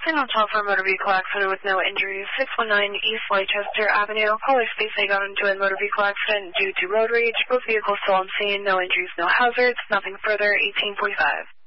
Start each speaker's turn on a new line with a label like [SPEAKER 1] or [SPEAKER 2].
[SPEAKER 1] Signal 12 for a motor vehicle accident with no injuries. 619 East Leicester Avenue. Caller space they got into a motor vehicle accident due to road rage. Both vehicles still on scene. No injuries, no hazards. Nothing further. 1845.